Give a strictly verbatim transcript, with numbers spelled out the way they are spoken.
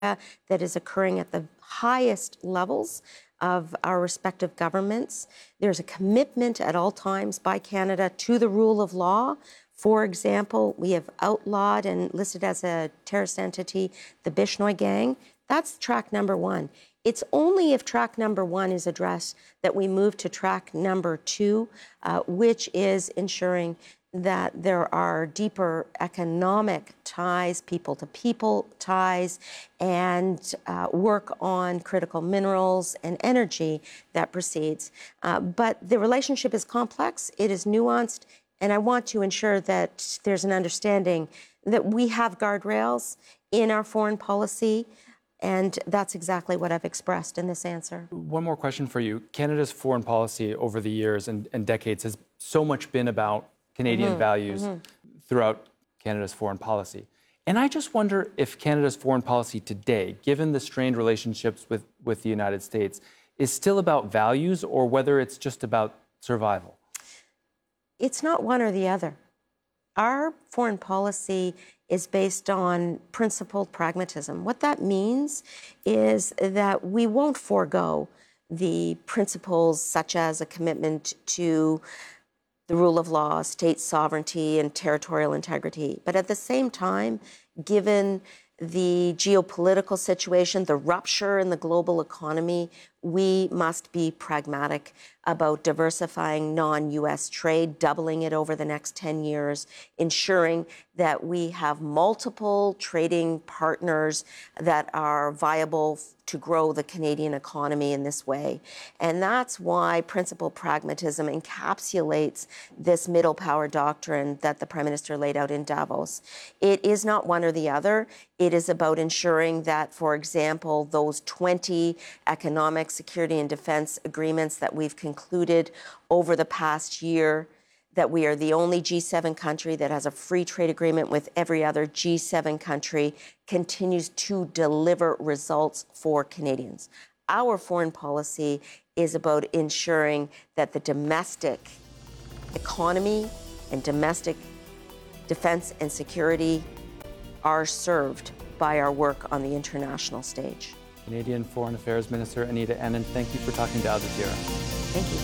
that is occurring at the highest levels of our respective governments. There's a commitment at all times by Canada to the rule of law. For example, we have outlawed and listed as a terrorist entity the Bishnoi gang. That's track number one. It's only if track number one is addressed that we move to track number two, uh, which is ensuring that there are deeper economic ties, people-to-people ties, and uh, work on critical minerals and energy that proceeds. Uh, but the relationship is complex, it is nuanced, and I want to ensure that there's an understanding that we have guardrails in our foreign policy, and that's exactly what I've expressed in this answer. One more question for you. Canada's foreign policy over the years and, and decades has so much been about Canadian mm-hmm. values mm-hmm. throughout Canada's foreign policy. And I just wonder if Canada's foreign policy today, given the strained relationships with, with the United States, is still about values or whether it's just about survival. It's not one or the other. Our foreign policy is based on principled pragmatism. What that means is that we won't forego the principles such as a commitment to the rule of law, state sovereignty, and territorial integrity. But at the same time, given the geopolitical situation, the rupture in the global economy, we must be pragmatic about diversifying non-U S trade, doubling it over the next ten years, ensuring that we have multiple trading partners that are viable to grow the Canadian economy in this way. And that's why principled pragmatism encapsulates this middle power doctrine that the Prime Minister laid out in Davos. It is not one or the other. It is about ensuring that, for example, those twenty economic, security and defense agreements that we've concluded over the past year, that we are the only G seven country that has a free trade agreement with every other G seven country, continues to deliver results for Canadians. Our foreign policy is about ensuring that the domestic economy and domestic defense and security are served by our work on the international stage. Canadian Foreign Affairs Minister Anita Anand, thank you for talking to Al Jazeera. Thank you.